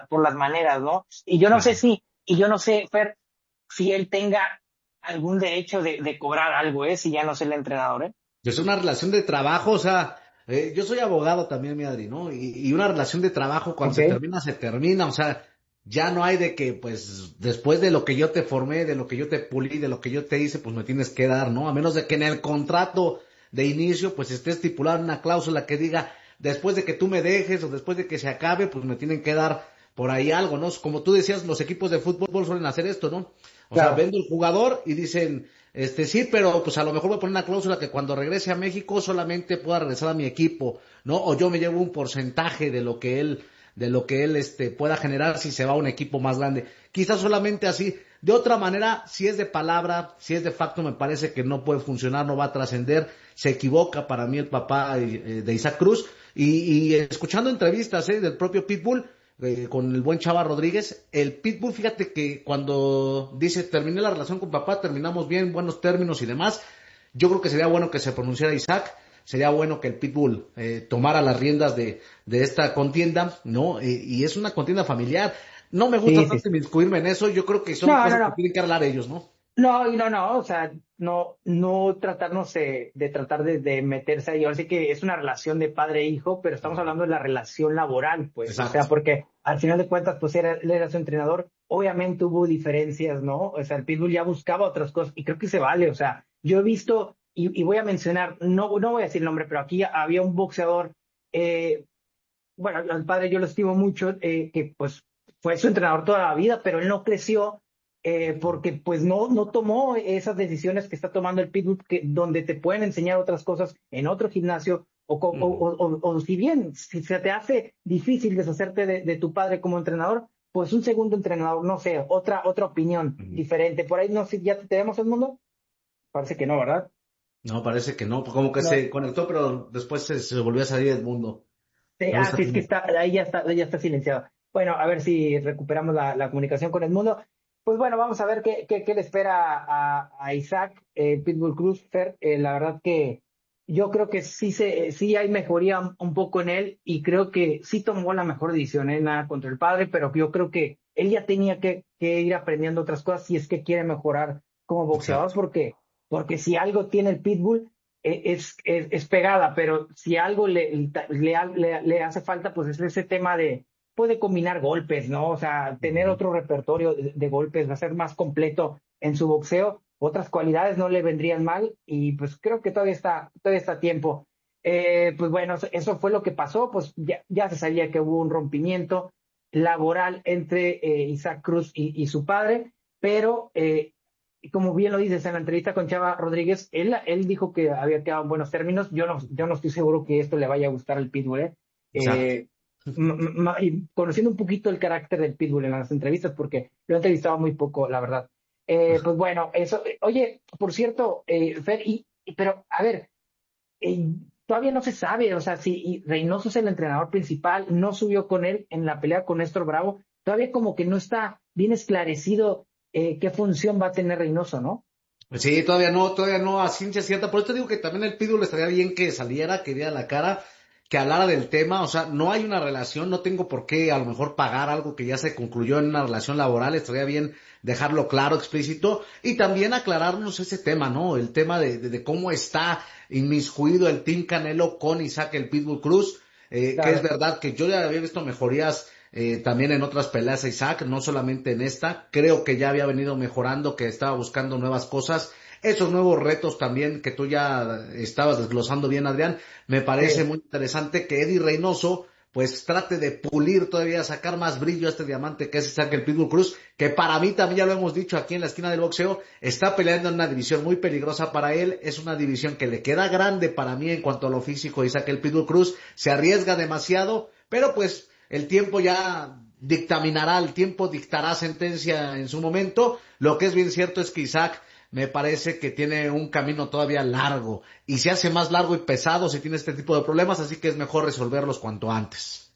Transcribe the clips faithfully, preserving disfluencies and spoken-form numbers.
por las maneras, ¿no? Y yo no sé Claro. si, y yo no sé, Fer, si él tenga algún derecho de, de cobrar algo, ¿eh? Si ya no es el entrenador, ¿eh? Es una relación de trabajo, o sea, eh, yo soy abogado también, mi Adri, ¿no? Y, y una relación de trabajo cuando se Ok. termina, se termina, o sea, ya no hay de que, pues, después de lo que yo te formé, de lo que yo te pulí, de lo que yo te hice, pues me tienes que dar, ¿no? A menos de que en el contrato de inicio, pues esté estipulada una cláusula que diga, después de que tú me dejes o después de que se acabe, pues me tienen que dar por ahí algo, ¿no? Como tú decías, los equipos de fútbol suelen hacer esto, ¿no? O sea, Claro. vendo el jugador y dicen, este sí, pero pues a lo mejor voy a poner una cláusula que cuando regrese a México solamente pueda regresar a mi equipo, ¿no? O yo me llevo un porcentaje de lo que él, de lo que él este pueda generar si se va a un equipo más grande. Quizás solamente así. De otra manera, si es de palabra, si es de facto, me parece que no puede funcionar, no va a trascender. Se equivoca para mí el papá eh, de Isaac Cruz. Y, y escuchando entrevistas eh, del propio Pitbull, eh, con el buen Chava Rodríguez. El Pitbull, fíjate que cuando dice terminé la relación con papá, terminamos bien, buenos términos y demás, yo creo que sería bueno que se pronunciara Isaac, sería bueno que el Pitbull eh, tomara las riendas de, de esta contienda, ¿no? Eh, y es una contienda familiar. No me gusta Sí, sí, tanto sí. inmiscuirme en eso, yo creo que son No, no, cosas que no. tienen que hablar ellos, ¿no? No, y no, no, o sea, no, no tratarnos de, de tratar de, de meterse ahí. Ahora sí que es una relación de padre e hijo, pero estamos hablando de la relación laboral, pues, o sea, Exacto. porque al final de cuentas, pues era, él era su entrenador. Obviamente hubo diferencias, ¿no? O sea, el Pitbull ya buscaba otras cosas y creo que se vale. O sea, yo he visto, y, y voy a mencionar, no, no voy a decir el nombre, pero aquí había un boxeador, eh, bueno, al padre yo lo estimo mucho, eh, que pues fue su entrenador toda la vida, pero él no creció eh, porque pues no, no tomó esas decisiones que está tomando el Pitbull, que, donde te pueden enseñar otras cosas en otro gimnasio, o, co- o, Ujú, o, o, o si bien si se te hace difícil deshacerte de, de tu padre como entrenador, pues un segundo entrenador, no sé, otra, otra opinión ujú. diferente. Por ahí no sé, ¿ya te tenemos el mundo? Parece que no, ¿verdad? No, parece que no, como que No. se conectó, pero después se, se volvió a salir del mundo. Sí, No ah, está sí, es que haciendo- está, ahí ya está, ahí ya está silenciado. Bueno, a ver si recuperamos la, la comunicación con el mundo. Pues bueno, vamos a ver qué, qué, qué le espera a, a Isaac, eh, Pitbull Cruz, Fer. Eh, la verdad que yo creo que sí, se, sí hay mejoría un, un poco en él y creo que sí tomó la mejor decisión, ¿eh? Nada contra el padre, pero yo creo que él ya tenía que, que ir aprendiendo otras cosas si es que quiere mejorar como boxeador, Exacto. porque, porque si algo tiene el Pitbull eh, es, es, es pegada, pero si algo le, le, le, le hace falta, pues es ese tema de, puede combinar golpes, ¿no? O sea, tener Ujú. otro repertorio de, de golpes, va a ser más completo en su boxeo, otras cualidades no le vendrían mal y pues creo que todavía está, todavía está a tiempo. Eh, pues bueno, eso fue lo que pasó, pues ya, ya se sabía que hubo un rompimiento laboral entre eh, Isaac Cruz y, y su padre, pero eh, y como bien lo dices en la entrevista con Chava Rodríguez, él, él dijo que había quedado en buenos términos. Yo no, yo no estoy seguro que esto le vaya a gustar al Pitbull, ¿eh? Exacto. Eh, m- m- y conociendo un poquito el carácter del Pitbull en las entrevistas, porque lo he entrevistado muy poco, la verdad. Eh, pues bueno, eso. eh, Oye, por cierto, eh, Fer, y, y- pero a ver, eh, todavía no se sabe, o sea, si Reynoso es el entrenador principal, no subió con él en la pelea con Néstor Bravo, todavía como que no está bien esclarecido eh, qué función va a tener Reynoso, ¿no? Pues sí, todavía no, todavía no a ciencia cierta. Por eso te digo que también el Pitbull estaría bien que saliera, que diera la cara, que hablara del tema. O sea, no hay una relación, no tengo por qué a lo mejor pagar algo que ya se concluyó en una relación laboral. Estaría bien dejarlo claro, explícito, y también aclararnos ese tema, ¿no? El tema de, de, de cómo está inmiscuido el Team Canelo con Isaac el Pitbull Cruz, eh, que es Claro. verdad que yo ya había visto mejorías eh, también en otras peleas a Isaac, no solamente en esta. Creo que ya había venido mejorando, que estaba buscando nuevas cosas. Esos nuevos retos también que tú ya estabas desglosando bien, Adrián, me parece Sí. muy interesante que Eddie Reynoso pues trate de pulir todavía, sacar más brillo a este diamante que es Isaac el Pitbull Cruz, que para mí también ya lo hemos dicho aquí en la esquina del boxeo, está peleando en una división muy peligrosa para él, es una división que le queda grande para mí en cuanto a lo físico. Isaac el Pitbull Cruz se arriesga demasiado, pero pues el tiempo ya dictaminará, el tiempo dictará sentencia en su momento. Lo que es bien cierto es que Isaac me parece que tiene un camino todavía largo y se hace más largo y pesado si tiene este tipo de problemas, así que es mejor resolverlos cuanto antes.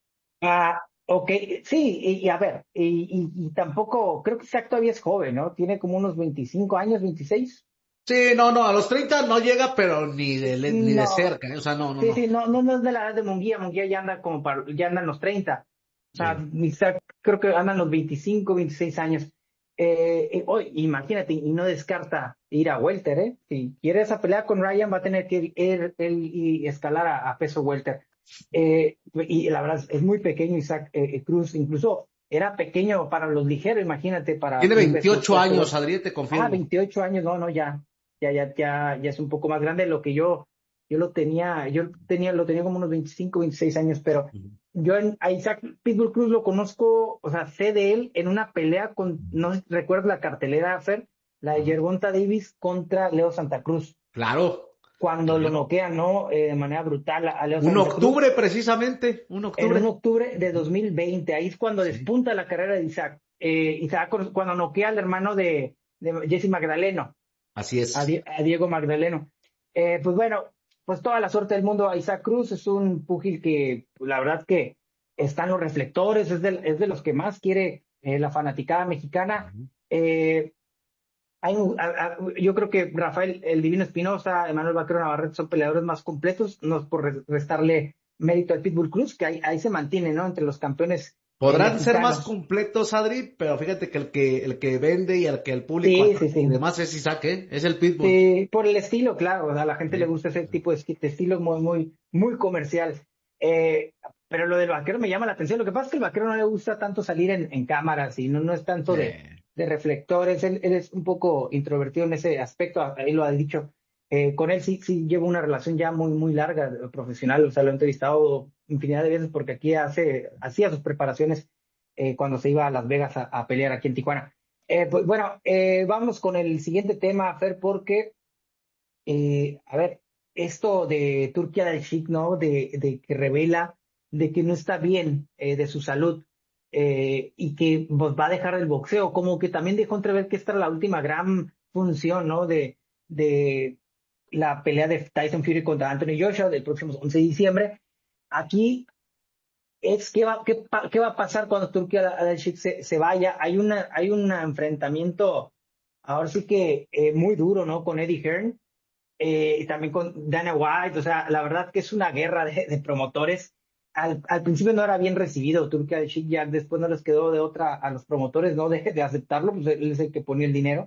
Ah, ok, sí, y, y a ver, y, y, y tampoco, creo que Isaac todavía es joven, ¿no? Tiene como unos veinticinco años, veintiséis. Sí, no, no, a los treinta no llega, pero ni de, ni de No, cerca, ¿eh? O sea, no, no, sí, no. sí, no, no, no es de la edad de Munguía, Munguía ya anda como para, ya anda en los treinta. O sea, Sí. Isaac creo que andan los veinticinco, veintiséis años. Eh, eh, hoy, imagínate, y no descarta ir a welter, ¿eh? Si quiere esa pelea con Ryan, va a tener que ir él, él y escalar a, a peso welter. Eh, y la verdad es muy pequeño Isaac eh, eh, Cruz, incluso era pequeño para los ligeros, imagínate, para Tiene un peso, veintiocho peso años, welter. Adrián, te Ah, confirmo. veintiocho años, no, no, ya, ya, ya, ya, ya es un poco más grande de lo que yo, yo lo tenía, yo tenía, lo tenía como unos veinticinco, veintiséis años, pero Ujú. yo en, a Isaac Pitbull Cruz lo conozco, o sea, sé de él en una pelea con, no sé si recuerdas la cartelera, Fer, la de Ajá. Gervonta Davis contra Leo Santa Cruz, Claro, cuando lo claro. noquean, ¿no? Eh, de manera brutal a, a Leo Un Santa Cruz octubre precisamente, un en un octubre. octubre de dos mil veinte. Ahí es cuando Sí. despunta la carrera de Isaac. Eh, Isaac cuando noquea al hermano de, de Jesse Magdaleno, Así a, es. Die- a Diego Magdaleno. Eh, pues bueno, pues toda la suerte del mundo a Isaac Cruz. Es un púgil que pues, la verdad que está en los reflectores, es de, es de los que más quiere eh, la fanaticada mexicana. Ujú. Eh, hay un- a- a- yo creo que Rafael El Divino Espinosa, Emanuel Vaquero Navarrete son peleadores más completos, no es por re- restarle mérito al Pitbull Cruz, que ahí, ahí se mantiene, ¿no? Entre los campeones eh, Podrán ser más mexicanos. completos, Adri, pero fíjate que el que el que vende y el que el público Sí, atrae sí, y sí. demás es Isaac, ¿eh? Es el Pitbull. Sí, por el estilo, claro, a la gente le Sí. gusta ese tipo de, esti- de estilo muy, muy, muy comercial. Eh, pero lo del vaquero me llama la atención. Lo que pasa es que el vaquero no le gusta tanto salir en, en cámaras y no, no es tanto de, Sí. de reflectores. Él, él es un poco introvertido en ese aspecto, ahí lo ha dicho. Eh, con él sí, sí llevo una relación ya muy, muy larga, eh, profesional. O sea, lo he entrevistado infinidad de veces porque aquí hace, hacía sus preparaciones eh, cuando se iba a Las Vegas a, a pelear aquí en Tijuana. Eh, pues bueno, eh, vamos con el siguiente tema, Fer, porque, eh, a ver, esto de Turquía del Sheikh, ¿no? De, de que revela de que no está bien eh, de su salud eh, y que pues, va a dejar el boxeo, como que también dejó entrever que esta era la última gran función, ¿no? De, de la pelea de Tyson Fury contra Anthony Joshua del próximo once de diciembre. Aquí es qué va, qué, pa- qué va a pasar cuando Turquía al Sheikh se, se vaya. Hay una, hay un enfrentamiento, ahora sí que eh, muy duro, ¿no? Con Eddie Hearn eh, y también con Dana White. O sea, la verdad que es una guerra de, de promotores. Al, al principio no era bien recibido Turquía al Sheikh, ya después no les quedó de otra a los promotores, ¿no? De, de aceptarlo, pues él es el que ponía el dinero.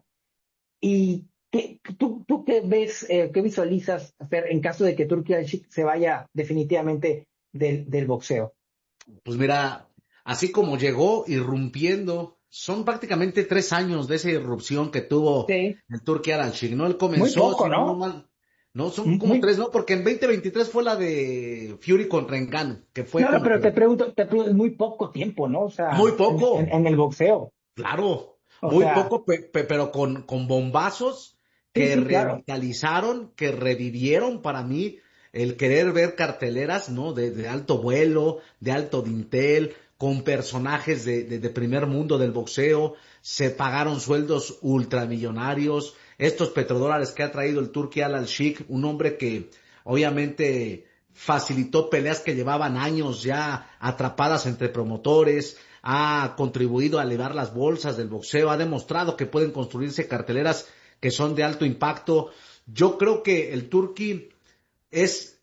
¿Y qué, tú, tú qué ves, eh, qué visualizas, Fer, en caso de que Turquía al Sheikh se vaya definitivamente del, del boxeo? Pues mira, así como llegó irrumpiendo, son prácticamente tres años de esa irrupción que tuvo Sí, el Turki Al-Sheikh, ¿no? Él muy comenzó, poco, si no ¿no? mal, no, son como Muy, tres, ¿no? Porque en veinte veintitrés fue la de Fury contra Ngannou, que fue no, no, como pero te que pregunto, te pregunto, es muy poco tiempo, ¿no? O muy sea, en, en, poco. en el boxeo. Claro, O muy sea, poco, pe- pe- pero con, con bombazos sí, que sí, claro. revitalizaron, que revivieron para mí el querer ver carteleras, ¿no? De, de alto vuelo, de alto dintel, con personajes de, de, de primer mundo del boxeo, se pagaron sueldos ultramillonarios, estos petrodólares que ha traído el Turki Al-Sheikh, un hombre que obviamente facilitó peleas que llevaban años ya atrapadas entre promotores, ha contribuido a elevar las bolsas del boxeo, ha demostrado que pueden construirse carteleras que son de alto impacto. Yo creo que el Turqui es,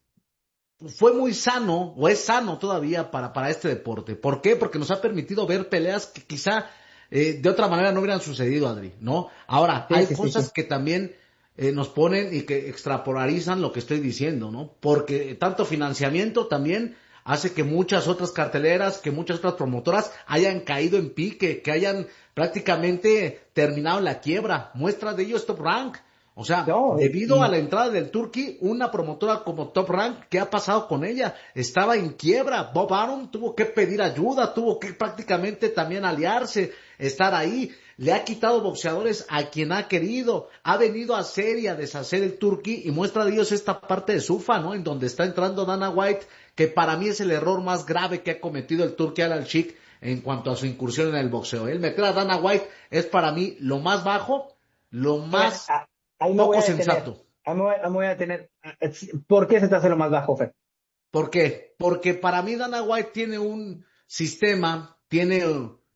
fue muy sano, o es sano todavía para, para este deporte. ¿Por qué? Porque nos ha permitido ver peleas que quizá eh, de otra manera no hubieran sucedido, Adri, ¿no? Ahora, Sí, hay sí, sí, cosas sí. que también eh, nos ponen y que extrapolarizan lo que estoy diciendo, ¿no? Porque tanto financiamiento también hace que muchas otras carteleras, que muchas otras promotoras hayan caído en pique, que hayan prácticamente terminado en la quiebra. Muestra de ello es Top Rank. O sea, No, y, debido a y la entrada del Turkey, una promotora como Top Rank, ¿qué ha pasado con ella? Estaba en quiebra. Bob Arum tuvo que pedir ayuda, tuvo que prácticamente también aliarse, estar ahí. Le ha quitado boxeadores a quien ha querido. Ha venido a hacer y a deshacer el Turkey y muestra de ellos esta parte de Sufa, ¿no? En donde está entrando Dana White, que para mí es el error más grave que ha cometido el Turkey Al-Sheikh en cuanto a su incursión en el boxeo. El meter a Dana White es para mí lo más bajo, lo a ver, más a- ahí me voy poco a detener. sensato. Ahí me voy, ahí me voy a detener. ¿Por qué se te hace lo más bajo, Fer? ¿Por qué? Porque para mí Dana White tiene un sistema, tiene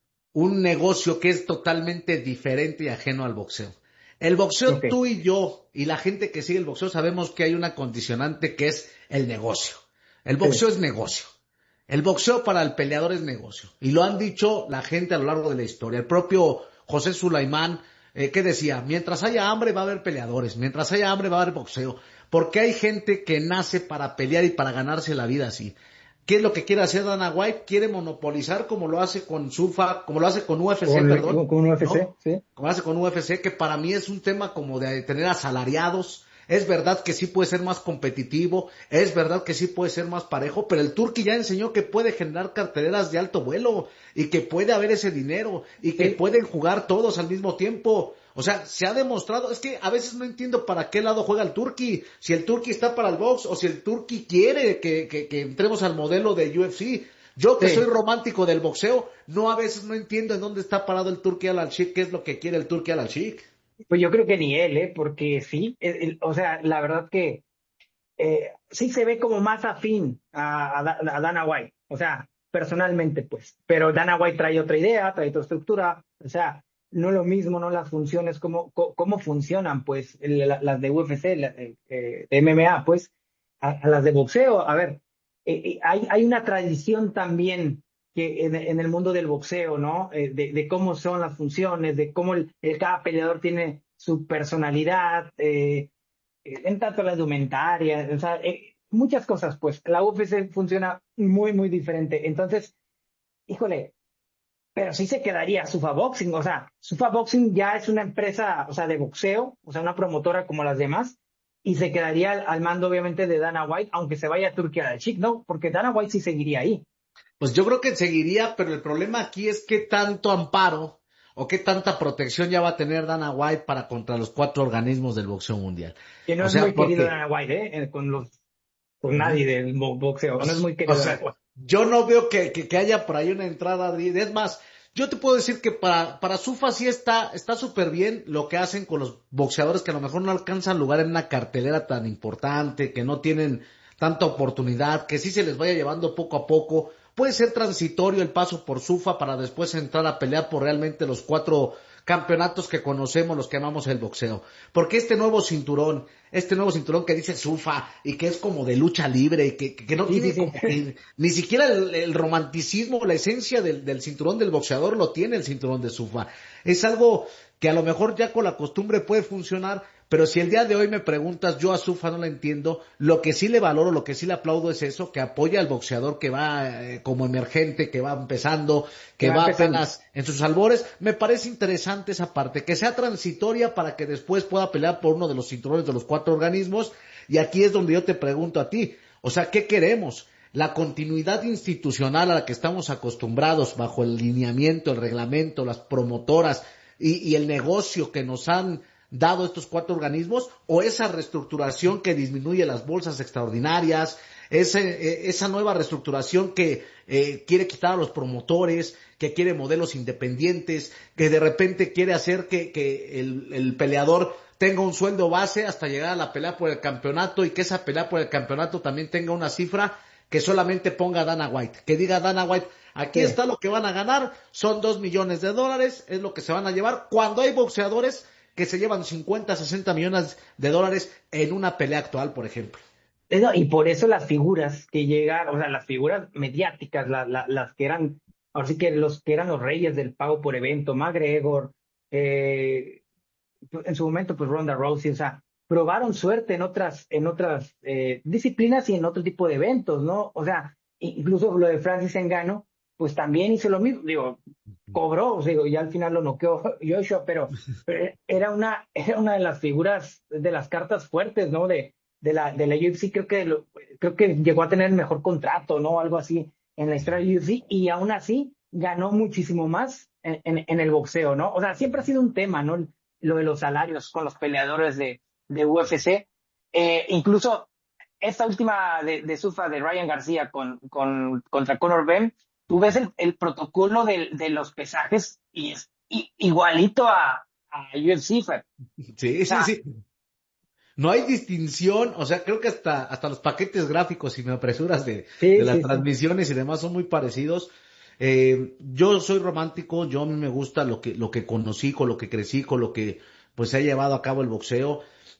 un negocio que es totalmente diferente y ajeno al boxeo. El boxeo, Ok, tú y yo y la gente que sigue el boxeo sabemos que hay una condicionante que es el negocio. El sí, boxeo es negocio. el boxeo para el peleador es negocio. Y lo han dicho la gente a lo largo de la historia. El propio José Sulaimán, eh, que decía, mientras haya hambre va a haber peleadores, mientras haya hambre va a haber boxeo. Porque hay gente que nace para pelear y para ganarse la vida así. ¿Qué es lo que quiere hacer Dana White? Quiere monopolizar como lo hace con Sufa, como lo hace con U F C, Con, perdón, con U F C, ¿no? sí. Como lo hace con U F C, que para mí es un tema como de tener asalariados. Es verdad que sí puede ser más competitivo, es verdad que sí puede ser más parejo, pero el Turqui ya enseñó que puede generar carteleras de alto vuelo y que puede haber ese dinero y que Sí. pueden jugar todos al mismo tiempo. O sea, se ha demostrado, es que a veces no entiendo para qué lado juega el Turqui, si el Turqui está para el box o si el Turqui quiere que, que, que entremos al modelo de U F C. Yo que Sí. soy romántico del boxeo, no a veces no entiendo en dónde está parado el Turqui Al Sheikh, qué es lo que quiere el Turqui Al Sheikh. Pues yo creo que ni él, ¿eh? Porque sí, el- el- o sea, la verdad que eh, sí se ve como más afín a, a, Da- a Dana White, o sea, personalmente, pues. Pero Dana White trae otra idea, trae otra estructura, o sea, no lo mismo, no las funciones, cómo, cómo, cómo funcionan, pues, el- la- las de U F C, la- eh, eh, de M M A, pues, a, a las de boxeo. A ver, eh, eh, hay, hay una tradición también que en, en el mundo del boxeo, ¿no? Eh, de, de cómo son las funciones, de cómo el, el- cada peleador tiene su personalidad, eh, eh, en tanto la indumentaria, o sea, eh, muchas cosas, pues la U F C funciona muy, muy diferente. Entonces, híjole, pero sí se quedaría Sufa Boxing, o sea, Sufa Boxing ya es una empresa, o sea, de boxeo, o sea, una promotora como las demás, y se quedaría al, al mando, obviamente, de Dana White, aunque se vaya a Turquía del Chic, ¿no? Porque Dana White sí seguiría ahí. Pues yo creo que seguiría, pero el problema aquí es qué tanto amparo o qué tanta protección ya va a tener Dana White para contra los cuatro organismos del boxeo mundial. Que no O es sea, muy querido porque, Dana White, ¿eh? Eh, Con los, con ujú, nadie del bo- boxeo, o, no es s- muy o querido Dana sea, White. yo no veo que, que, que haya por ahí una entrada. de- Es más, yo te puedo decir que para, para Sufa sí está, está súper bien lo que hacen con los boxeadores que a lo mejor no alcanzan lugar en una cartelera tan importante, que no tienen tanta oportunidad, que sí se les vaya llevando poco a poco. Puede ser transitorio el paso por Sufa para después entrar a pelear por realmente los cuatro campeonatos que conocemos, los que amamos el boxeo. Porque este nuevo cinturón, este nuevo cinturón que dice Sufa y que es como de lucha libre y que, que no Sí, sí, tiene sí. como que ni siquiera el, el romanticismo, la esencia del, del cinturón del boxeador lo tiene el cinturón de Sufa. Es algo que a lo mejor ya con la costumbre puede funcionar, pero si el día de hoy me preguntas, yo a Sufa no la entiendo, lo que sí le valoro, lo que sí le aplaudo es eso, que apoya al boxeador que va eh, como emergente, que va empezando, Que que va va empezando. apenas en sus albores. Me parece interesante esa parte, que sea transitoria para que después pueda pelear por uno de los cinturones de los cuatro organismos. Y aquí es donde yo te pregunto a ti, o sea, ¿qué queremos? La continuidad institucional a la que estamos acostumbrados bajo el lineamiento, el reglamento, las promotoras y, y el negocio que nos han dado estos cuatro organismos, o esa reestructuración que disminuye las bolsas extraordinarias, ese, esa nueva reestructuración que eh, quiere quitar a los promotores, que quiere modelos independientes, que de repente quiere hacer que, que el, el peleador tenga un sueldo base hasta llegar a la pelea por el campeonato y que esa pelea por el campeonato también tenga una cifra que solamente ponga Dana White, que diga Dana White, aquí Sí. está lo que van a ganar, son dos millones de dólares, es lo que se van a llevar, cuando hay boxeadores que se llevan cincuenta, sesenta millones de dólares en una pelea actual, por ejemplo. Eh, no, y por eso las figuras que llegan, o sea, las figuras mediáticas, la- la- las que eran, ahora sí que los que eran los reyes del pago por evento, McGregor, eh, en su momento, pues Ronda Rousey, o sea, probaron suerte en otras, en otras eh, disciplinas y en otro tipo de eventos, ¿no? O sea, incluso lo de Francis Ngannou, pues también hizo lo mismo, digo, cobró, o sea, digo, ya al final lo noqueó Joshua, pero, pero era una, era una de las figuras, de las cartas fuertes, ¿no? De, de la, de la U F C, creo que, lo- creo que llegó a tener el mejor contrato, ¿no? Algo así en la historia de U F C, y aún así ganó muchísimo más en, en, en el boxeo, ¿no? O sea, siempre ha sido un tema, ¿no? Lo de los salarios con los peleadores de, de U F C. Eh, incluso esta última de, de Sufa de Ryan García con, con, contra Conor Ben, tú ves el, el protocolo de, de, los pesajes y es i- igualito a, a U F C, Fer. Sí, O sí, sea, sí. No hay distinción, o sea, creo que hasta, hasta los paquetes gráficos, si me apresuras, de, de sí, las sí, sí. transmisiones y demás son muy parecidos. Eh, yo soy romántico, yo a mí me gusta lo que, lo que conocí, con lo que crecí, con lo que pues se ha llevado a cabo el boxeo.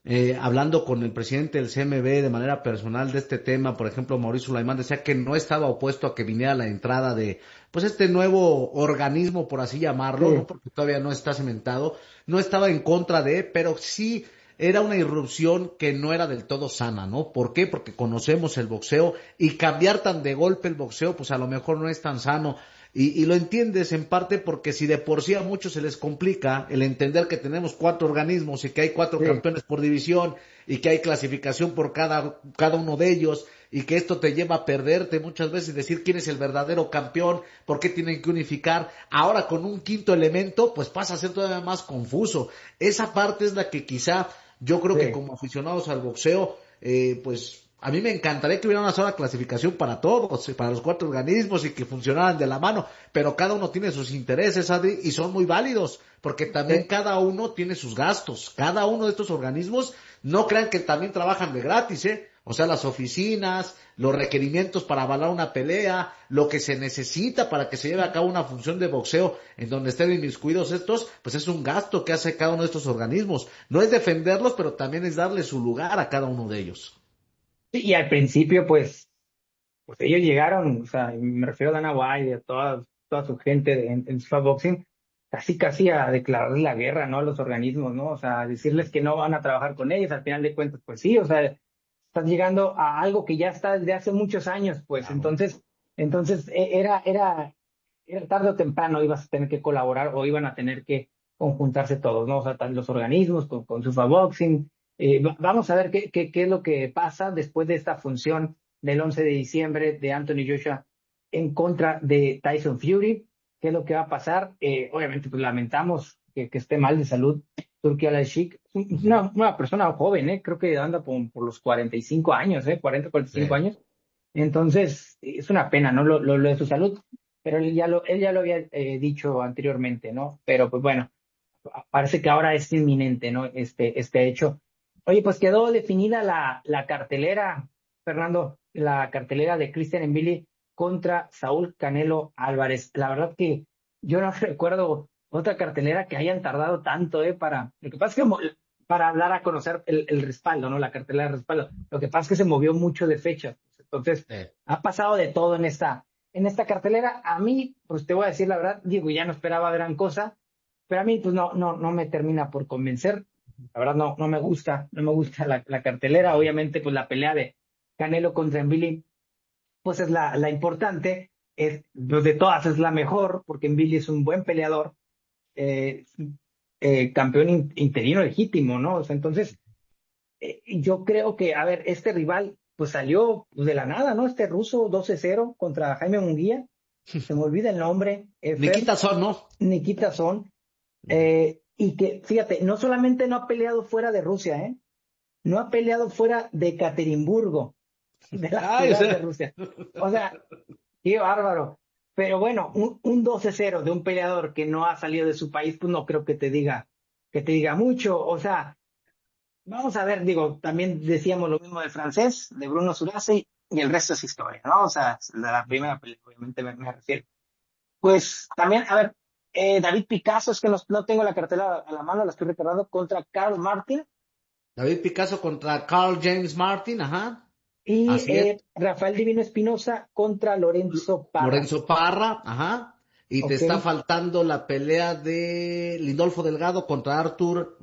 eh, hablando con el presidente del C M B de manera personal de este tema, por ejemplo, Mauricio Sulaimán decía que no estaba opuesto a que viniera la entrada de, pues este nuevo organismo, por así llamarlo, no Sí, porque todavía no está cimentado, no estaba en contra de, pero sí era una irrupción que no era del todo sana, ¿no? ¿Por qué? Porque conocemos el boxeo y cambiar tan de golpe el boxeo, pues a lo mejor no es tan sano. Y, y lo entiendes en parte porque si de por sí a muchos se les complica el entender que tenemos cuatro organismos y que hay cuatro sí, campeones por división y que hay clasificación por cada, cada uno de ellos y que esto te lleva a perderte muchas veces y decir quién es el verdadero campeón, por qué tienen que unificar. Ahora con un quinto elemento, pues pasa a ser todavía más confuso. Esa parte es la que quizá yo creo que sí. como aficionados al boxeo, eh, pues a mí me encantaría que hubiera una sola clasificación para todos, para los cuatro organismos y que funcionaran de la mano, pero cada uno tiene sus intereses, Adri, y son muy válidos, porque también Sí. cada uno tiene sus gastos. Cada uno de estos organismos, no crean que también trabajan de gratis, ¿eh? O sea, las oficinas, los requerimientos para avalar una pelea, lo que se necesita para que se lleve a cabo una función de boxeo en donde estén inmiscuidos estos, pues es un gasto que hace cada uno de estos organismos. No es defenderlos, pero también es darle su lugar a cada uno de ellos. Sí, y al principio, pues, pues ellos llegaron, o sea, y me refiero a Dana White y a toda, toda su gente de- en, en Spa Boxing, casi casi a declararles la guerra, ¿no? A los organismos, ¿no? O sea, a decirles que no van a trabajar con ellos, al final de cuentas, pues sí, o sea, estás llegando a algo que ya está desde hace muchos años, pues, Claro. entonces, entonces e- era, era, era tarde o temprano ibas a tener que colaborar o iban a tener que conjuntarse todos, ¿no? O sea, tan- los organismos con, con Sufa Boxing. Eh, va- vamos a ver qué, qué, qué es lo que pasa después de esta función del once de diciembre de Anthony Joshua en contra de Tyson Fury. ¿Qué es lo que va a pasar? Eh, obviamente, pues lamentamos que, que esté mal de salud Turki Al-Sheikh. Es Ujú. una, una persona joven, ¿eh? Creo que anda por, por los cuarenta y cinco años, ¿eh? cuarenta, cuarenta y cinco Sí. años. Entonces, es una pena, ¿no? Lo, lo, lo de su salud, pero él ya lo, él ya lo había eh, dicho anteriormente, ¿no? Pero pues bueno, parece que ahora es inminente, ¿no? Este, este hecho. Oye, pues quedó definida la, la cartelera, Fernando, la cartelera de Christian Mbili contra Saúl Canelo Álvarez. La verdad que yo no recuerdo otra cartelera que hayan tardado tanto, ¿eh? Para, lo que pasa es que mo- para dar a conocer el, el respaldo, ¿no? La cartelera de respaldo. Lo que pasa es que se movió mucho de fechas. Entonces, Sí. ha pasado de todo en esta, en esta cartelera. A mí, pues te voy a decir la verdad, digo, ya no esperaba gran cosa, pero a mí, pues no, no, no me termina por convencer. La verdad, no, no me gusta, no me gusta la, la cartelera. Obviamente, pues la pelea de Canelo contra Mbili, pues es la, la importante. Es, pues, de todas es la mejor, porque Mbili es un buen peleador, eh, eh, campeón in- interino legítimo, ¿no? O sea, entonces, eh, yo creo que, a ver, este rival, pues salió pues, de la nada, ¿no? Este ruso doce cero contra Jaime Munguía, se me olvida el nombre, eh, Fer, Nikita Son, ¿no? Nikita Son. Eh, y que, fíjate, no solamente no ha peleado fuera de Rusia, ¿eh? No ha peleado fuera de Ekaterimburgo, de la Ay, o ciudad de sea, Rusia. O sea, qué bárbaro. Pero bueno, un, un doce cero de un peleador que no ha salido de su país, pues no creo que te diga, que te diga mucho. O sea, vamos a ver, digo, también decíamos lo mismo del francés, de Bruno Surace, y el resto es historia, ¿no? O sea, de la primera pelea, obviamente me, me refiero. Pues también, a ver, eh, David Picasso, es que no, no tengo la cartela a la mano, la estoy recordando, contra Carl Martin David Picasso contra Carl James Martin, ajá, y así es. eh, Rafael Divino Espinosa contra L- Lorenzo Parra, Lorenzo Parra, ajá. Y te ¿ok? está faltando la pelea de Lindolfo Delgado contra Artur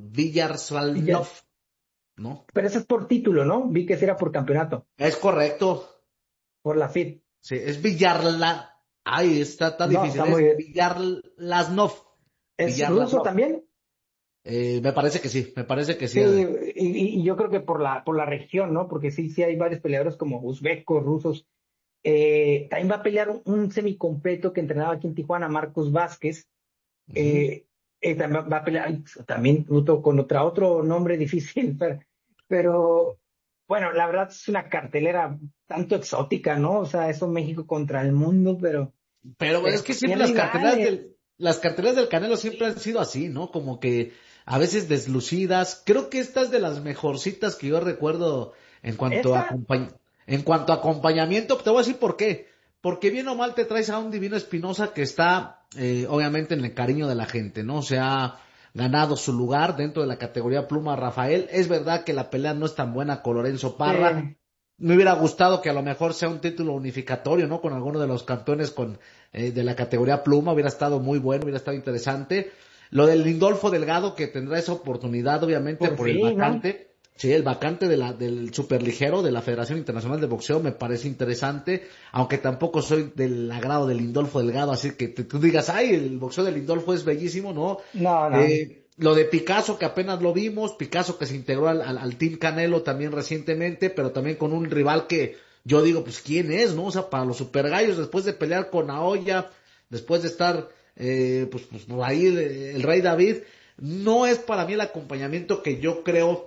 Y ya- Villarsalnov, ¿no? pero eso es por título, ¿no? Vi que sí era por campeonato, Es correcto. por la F I T. Sí, es Villarla. Ay, está, está No, difícil. está muy Es bien. Villarlasnov. ¿Es ruso Villarlasnov. también? Eh, me parece que sí, me parece que Sí, sí, Adri. y, y yo creo que por la, por la región, ¿no? Porque sí, sí hay varios peleadores como uzbecos, rusos. Eh, también va a pelear un, un semicompleto que entrenaba aquí en Tijuana, Marcos Vázquez. Ujú. Eh, eh, también va a pelear, ay, también luto con otra, otro nombre difícil, pero, pero bueno, la verdad es una cartelera tanto exótica, ¿no? O sea, eso México contra el mundo, pero, Pero pero es que pues qué siempre las carteleras rivales. del, las carteleras del Canelo siempre han sido así, ¿no? Como que a veces deslucidas. Creo que esta es de las mejorcitas que yo recuerdo en cuanto a Esta, acompañ- en cuanto a acompañamiento. Te voy a decir por qué. Porque bien o mal te traes a un Divino Espinosa que está, eh, obviamente en el cariño de la gente, ¿no? O sea, ganado su lugar dentro de la categoría pluma Rafael. Es verdad que la pelea no es tan buena con Lorenzo Parra. Sí. Me hubiera gustado que a lo mejor sea un título unificatorio, ¿no? Con alguno de los campeones con, eh, de la categoría pluma, hubiera estado muy bueno, hubiera estado interesante. Lo del Lindolfo Delgado, que tendrá esa oportunidad, obviamente, Por por el fin, ¿no? vacante. Sí, el vacante de la, del superligero de la Federación Internacional de Boxeo me parece interesante, aunque tampoco soy del agrado del Lindolfo Delgado, así que te- tú digas, ay, el boxeo de Lindolfo es bellísimo, ¿no? No, no. Eh, lo de Picasso, que apenas lo vimos, Picasso que se integró al, al, al Team Canelo también recientemente, pero también con un rival que yo digo, pues, ¿quién es, no? O sea, para los super gallos, después de pelear con Naoya, después de estar, eh, pues, pues, por ahí el, el Rey David, no es para mí el acompañamiento que yo creo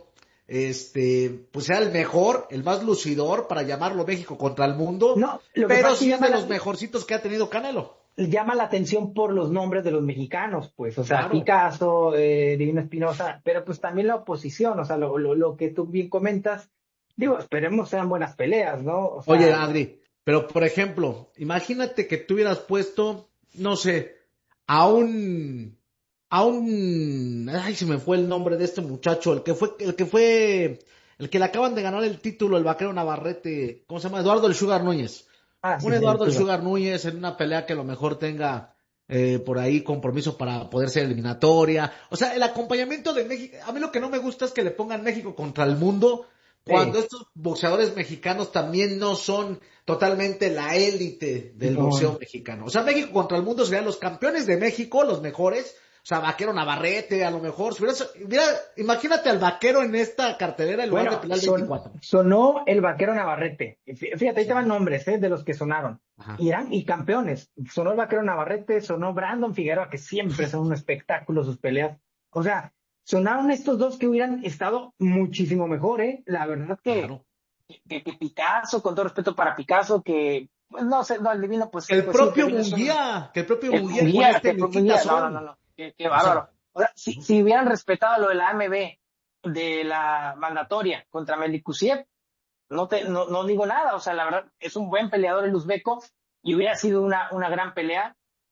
este, pues sea el mejor, el más lucidor para llamarlo México contra el mundo, No, lo que pasa pero es que sí es llama de la, los mejorcitos que ha tenido Canelo. llama la atención por los nombres de los mexicanos, pues, o sea, Claro. Picasso, eh, Divino Espinosa, pero pues también la oposición, o sea, lo, lo, lo que tú bien comentas, digo, esperemos sean buenas peleas, ¿no? O Oye, sea, Adri, pero por ejemplo, imagínate que tú hubieras puesto, no sé, a un, a un, ay, se me fue el nombre de este muchacho, el que fue, el que fue, el que le acaban de ganar el título, el vaquero Navarrete, ¿cómo se llama? Eduardo el Sugar Núñez. ah, sí, Un sí, el Eduardo el Sugar. Sugar Núñez en una pelea que a lo mejor tenga eh, por ahí compromiso para poder ser eliminatoria. O sea, el acompañamiento de México, a mí lo que no me gusta es que le pongan México contra el mundo cuando Sí, estos boxeadores mexicanos también no son totalmente la élite del boxeo no. mexicano. O sea, México contra el mundo serían los campeones de México, los mejores. O sea, Vaquero Navarrete, a lo mejor. Si hubiera- mira, imagínate al Vaquero en esta cartelera en lugar de Bueno, pelear el son, veinticuatro. sonó el vaquero Navarrete. Fí- Fíjate, ahí te van nombres, ¿eh? De los que sonaron. Ajá. Y eran y campeones. Sonó el vaquero Navarrete, sonó Brandon Figueroa, que siempre son un espectáculo sus peleas. O sea, sonaron estos dos que hubieran estado muchísimo mejor, ¿eh? La verdad que, Claro. que, que Picasso, con todo respeto para Picasso, que, pues no sé, no, el Divino, pues, El pues sí, el propio Divino es un, Munguía, que el propio el Munguía con Munguía, este que fue Luquita Munguía, no, no, no, son. no, qué, qué O sea, bárbaro. O sea, si, si hubieran respetado lo de la A M B, de la mandatoria contra Melikuziev, no, te, no, no digo nada, o sea, la verdad, es un buen peleador el uzbeco y hubiera sido una, una gran pelea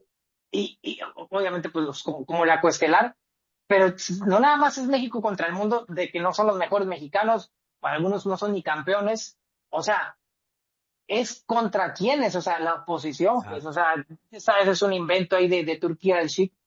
y, y obviamente pues como, como la coestelar, pero no nada más es México contra el mundo, de que no son los mejores mexicanos, algunos no son ni campeones, o sea, es contra quiénes, o sea, la oposición, pues, o exacto. sea, sabes, es un invento ahí de, de Turquía del Sheik,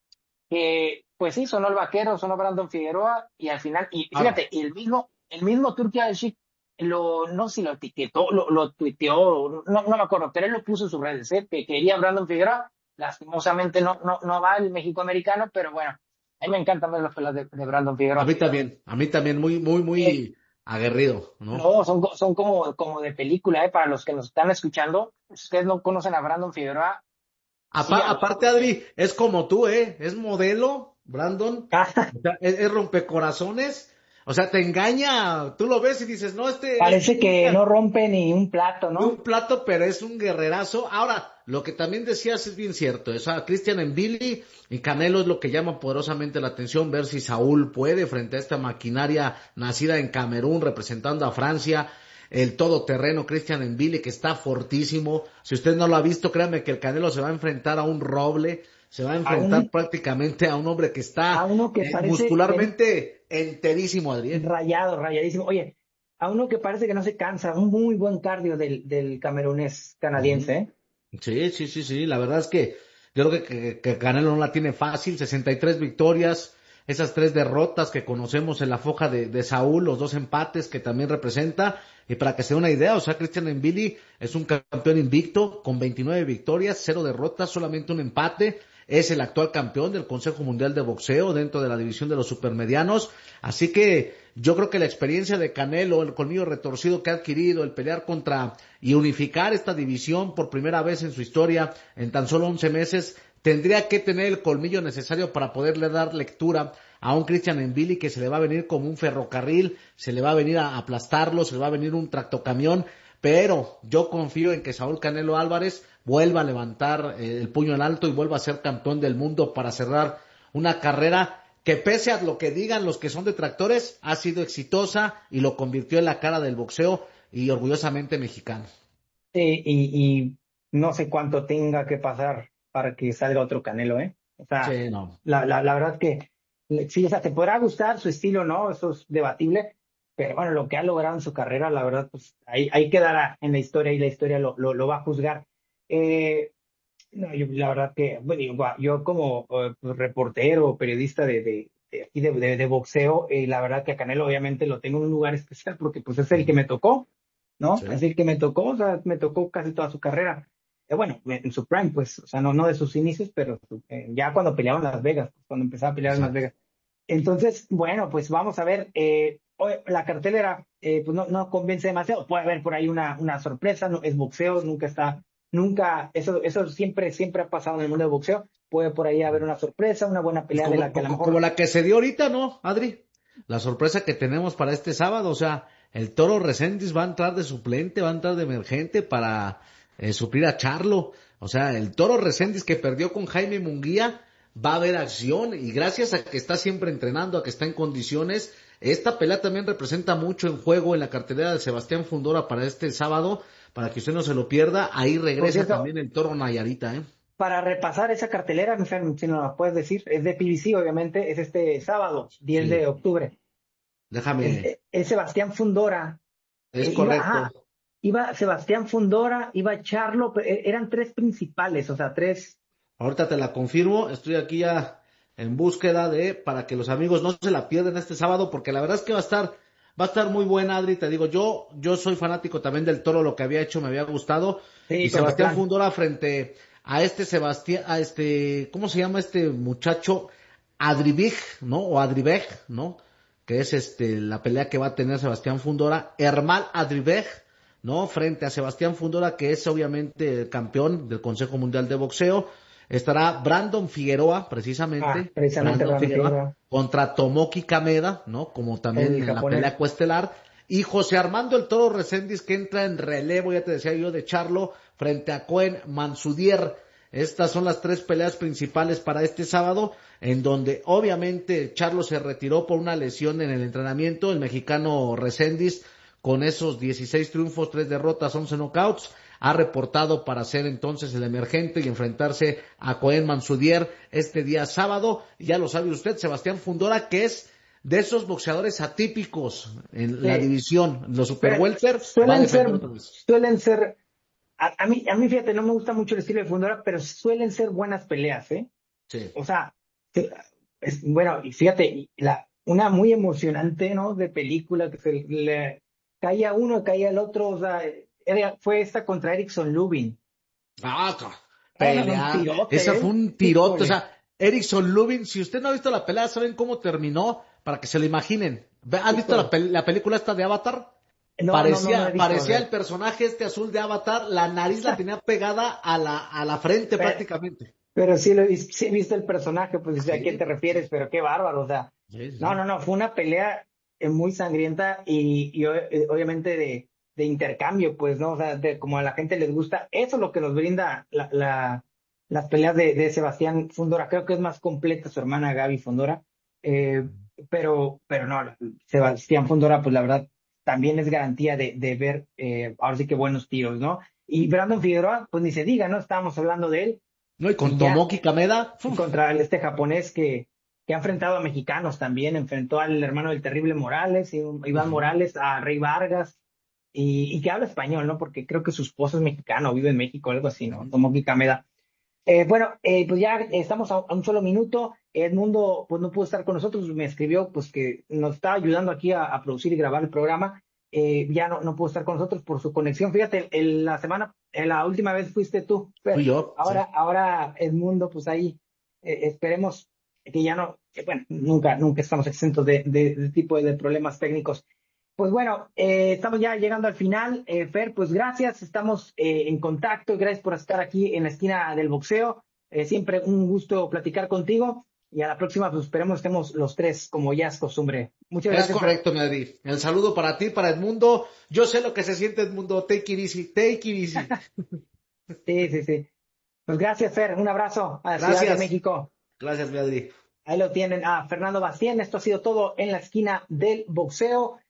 que pues sí, sonó el vaquero, sonó Brandon Figueroa, y al final, y Ahora, fíjate, el mismo, el mismo Turquía del Sheik, lo, no sé si lo etiquetó, lo, lo tuiteó, no, no me acuerdo, pero él lo puso en sus redes, ¿eh? Que quería Brandon Figueroa, lastimosamente no, no, no va el México-americano, pero bueno, a mí me encantan ver las pelas de, de Brandon a Figueroa. mí también, a mí también, muy, muy, Eh, muy aguerrido, ¿no? no, son, son como, como de película, ¿eh? Para los que nos están escuchando, si ustedes no conocen a Brandon Figueroa, Apa- síganlo, aparte, porque Adri, es como tú, ¿eh? Es modelo, Brandon. O sea, es, es rompecorazones. O sea, te engaña. Tú lo ves y dices, no, este, este parece que no nunca rompe ni un plato, de un ¿no? plato, pero es un guerrerazo. Ahora, lo que también decías es bien cierto. O sea, Christian Mbili y Canelo es lo que llama poderosamente la atención, ver si Saúl puede frente a esta maquinaria nacida en Camerún, representando a Francia. El todoterreno Christian Mbili, que está fortísimo. Si usted no lo ha visto, créame que el Canelo se va a enfrentar a un roble, se va a A un enfrentar prácticamente a un hombre que a está uno que eh, parece que muscularmente enterísimo, Adrián. rayado, rayadísimo. Oye, a uno que parece que no se cansa, un muy buen cardio del, del camerunés canadiense, ¿eh? Sí, sí, sí, sí, la verdad es que yo creo que, que, que Canelo no la tiene fácil, sesenta y tres victorias, esas tres derrotas que conocemos en la foja de, de Saúl, los dos empates que también representa, y para que se dé una idea, o sea, Christian Mbili es un campeón invicto con veintinueve victorias, cero derrotas, solamente un empate, es el actual campeón del Consejo Mundial de Boxeo dentro de la división de los supermedianos, así que yo creo que la experiencia de Canelo, el colmillo retorcido que ha adquirido, el pelear contra y unificar esta división por primera vez en su historia en tan solo once meses, tendría que tener el colmillo necesario para poderle dar lectura a un Christian Mbili que se le va a venir como un ferrocarril, se le va a venir a aplastarlo, se le va a venir un tractocamión, pero yo confío en que Saúl Canelo Álvarez vuelva a levantar eh, el puño en alto y vuelva a ser campeón del mundo para cerrar una carrera que pese a lo que digan los que son detractores, ha sido exitosa y lo convirtió en la cara del boxeo y orgullosamente mexicano. Sí, y, y no sé cuánto tenga que pasar para que salga otro Canelo, ¿eh? O sea, Sí, no. la, la, la verdad que Sí, o sea, te podrá gustar su estilo, ¿no? Eso es debatible, pero bueno, lo que ha logrado en su carrera, la verdad, pues ahí, ahí quedará en la historia y la historia lo, lo, lo va a juzgar. Eh, no, yo la verdad que, bueno, digo, yo como eh, pues, reportero, periodista de, de, de aquí de, de, de boxeo, eh, la verdad que a Canelo obviamente lo tengo en un lugar especial porque pues es el que Ujú. me tocó, ¿no? Sí, Es el que me tocó, o sea, me tocó casi toda su carrera. Eh, bueno, en su prime, pues, o sea, no, no de sus inicios, pero eh, ya cuando peleaba en Las Vegas, pues, cuando empezaba a pelear en Las exacto. Vegas. Entonces, bueno, pues vamos a ver, eh, hoy la cartelera eh, pues no, no convence demasiado, puede haber por ahí una, una sorpresa, no, es boxeo, nunca está, nunca, eso, eso siempre, siempre ha pasado en el mundo del boxeo, puede por ahí haber una sorpresa, una buena Pues pelea de como, la que a lo como, como mejor, la que se dio ahorita, ¿no, Adri? La sorpresa que tenemos para este sábado, o sea, el Toro Reséndiz va a entrar de suplente, va a entrar de emergente para eh, suplir a Charlo. O sea, el Toro Reséndiz que perdió con Jaime Munguía va a haber acción y gracias a que está siempre entrenando, a que está en condiciones, esta pelea también representa mucho en juego en la cartelera de Sebastián Fundora para este sábado, para que usted no se lo pierda. Ahí por regresa cierto, también el Toro Nayarita, ¿eh? para repasar esa cartelera, no sé si nos la puedes decir, es de P B C, obviamente, es este sábado, diez de Sí, octubre, es, déjame, es Sebastián Fundora, es eh, iba, correcto. ajá, iba Sebastián Fundora, iba Charlo, pe- eran tres principales, o sea, tres. Ahorita te la confirmo, estoy aquí ya en búsqueda de, para que los amigos no se la pierdan este sábado, porque la verdad es que va a estar, va a estar muy buena, Adri, te digo, yo, yo soy fanático también del Toro, lo que había hecho me había gustado, y Sí, contra Sebastián Clan. Fundora frente a este Sebastián, a este, ¿cómo se llama este muchacho? Adribig, ¿no? O Adribeg, ¿no? Que es este, la pelea que va a tener Sebastián Fundora, Ermal Adribeg, ¿no? Frente a Sebastián Fundora, que es obviamente el campeón del Consejo Mundial de Boxeo. Estará Brandon Figueroa, Ah, precisamente, precisamente Brandon Brandon Figueroa, Figueroa, contra Tomoki Kameda, ¿no? Como también el en la japonés. pelea coestelar. Y José Armando el Toro Reséndiz, que entra en relevo, ya te decía yo, de Charlo, frente a Cohen Mansudier. Estas son las tres peleas principales para este sábado, en donde obviamente Charlo se retiró por una lesión en el entrenamiento, el mexicano Reséndiz, con esos dieciséis triunfos, tres derrotas, once knockouts, ha reportado para ser entonces el emergente y enfrentarse a Cohen Mansudier este día sábado. Y ya lo sabe usted, Sebastián Fundora, que es de esos boxeadores atípicos en la Sí, división, los super pero welter, va a suelen ser, defender otra vez. suelen ser, a, a mí, a mí fíjate, no me gusta mucho el estilo de Fundora, pero suelen ser buenas peleas, ¿eh? Sí. O sea, que- es, bueno, y fíjate, y la, una muy emocionante, ¿no? De película que se le caía uno, caía el otro, o sea, era- fue esta contra Erickson Lubin. Ah, ca- Ah, no, no, un pelea. Esa tirote, fue ¿eh? un tirote. O Híjole. sea, Erickson Lubin, si usted no ha visto la pelea, ¿saben cómo terminó? Para que se lo imaginen. Ve- ¿Has visto la, Híjole. pel- la película esta de Avatar? No, no, no, no he Parecía, visto. A parecía el ver. personaje este azul de Avatar, la nariz la tenía pegada a la, a la frente Pero, prácticamente. pero sí, lo he, vis- sí he visto el personaje, pues sé a quién Sí, te refieres, pero qué bárbaro, o sea. sí, No, sí. no, no, fue una pelea eh, muy sangrienta y, y, o- eh, obviamente de, de intercambio, pues, ¿no? O sea, de como a la gente les gusta, eso es lo que nos brinda la, la- las peleas de, de Sebastián Fundora. Creo que es más completa su hermana Gaby Fundora, eh, pero, pero no, Sebastián Fundora, pues la verdad, también es garantía de, de ver, eh, ahora sí que buenos tiros, ¿no? Y Brandon Figueroa, pues ni se diga, ¿no? Estábamos hablando de él No, y con y ya Tomoki Kameda, uf, contra el, este japonés que, que ha enfrentado a mexicanos también, enfrentó al hermano del terrible Morales, y- Iván ujú. Morales, a Rey Vargas, y, y que habla español, ¿no? Porque creo que su esposo es mexicano, vive en México, algo así, ¿no? Ujú. Tomoki Kameda. Eh, bueno, eh, pues ya estamos a, a un solo minuto. Edmundo, pues no pudo estar con nosotros, me escribió, pues que nos está ayudando aquí a, a producir y grabar el programa. Eh, ya no, no pudo estar con nosotros por su conexión. Fíjate, el- la semana, eh, la última vez fuiste tú, Fui pero yo, sí. ahora, ahora Edmundo, pues ahí eh, esperemos que ya no, que, bueno, nunca, nunca estamos exentos de, de, de tipo de problemas técnicos. Pues bueno, eh, estamos ya llegando al final. Eh, Fer, pues gracias, estamos eh, en contacto. Gracias por estar aquí en la esquina del boxeo. Eh, siempre un gusto platicar contigo. Y a la próxima, pues esperemos que estemos los tres, como ya es costumbre. Muchas Es gracias, Fer. correcto, mi Adri. El saludo para ti, para Edmundo. Yo sé lo que se siente, Edmundo. Take it easy, take it easy. Sí, sí, sí. Pues gracias, Fer. Un abrazo a la Ciudad de Gracias. México. Gracias, mi Adri. Ahí lo tienen a Fernando Bastien. Esto ha sido todo en la esquina del boxeo.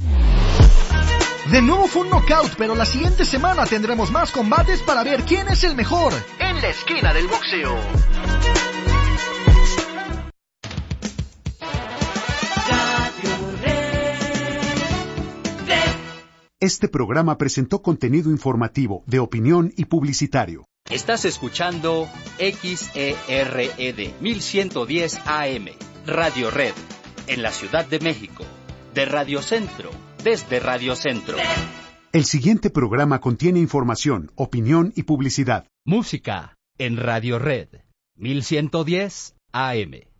De nuevo fue un knockout, pero la siguiente semana tendremos más combates para ver quién es el mejor en la esquina del boxeo. Este programa presentó contenido informativo, de opinión y publicitario. Estás escuchando X E R E D mil ciento diez A M, Radio Red, en la Ciudad de México, de Radio Centro, desde Radio Centro. El siguiente programa contiene información, opinión y publicidad. Música en Radio Red, mil ciento diez A M.